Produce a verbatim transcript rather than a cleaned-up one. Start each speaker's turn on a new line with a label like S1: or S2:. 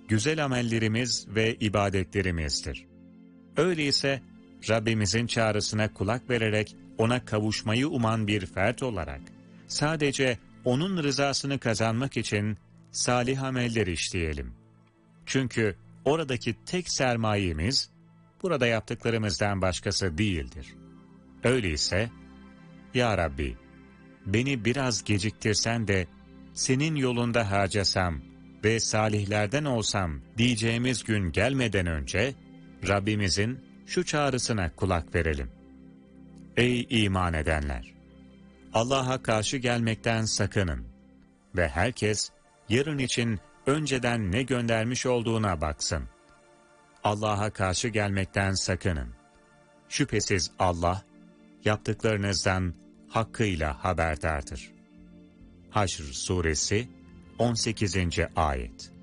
S1: güzel amellerimiz ve ibadetlerimizdir. Öyleyse Rabbimizin çağrısına kulak vererek ona kavuşmayı uman bir fert olarak sadece onun rızasını kazanmak için salih ameller işleyelim. Çünkü oradaki tek sermayemiz burada yaptıklarımızdan başkası değildir. Öyleyse Ya Rabbi, beni biraz geciktirsen de senin yolunda harcasam ve salihlerden olsam diyeceğimiz gün gelmeden önce Rabbimizin şu çağrısına kulak verelim. Ey iman edenler! Allah'a karşı gelmekten sakının ve herkes yarın için önceden ne göndermiş olduğuna baksın. Allah'a karşı gelmekten sakının. Şüphesiz Allah yaptıklarınızdan hakkıyla haberdardır. Haşr Suresi on sekizinci Ayet.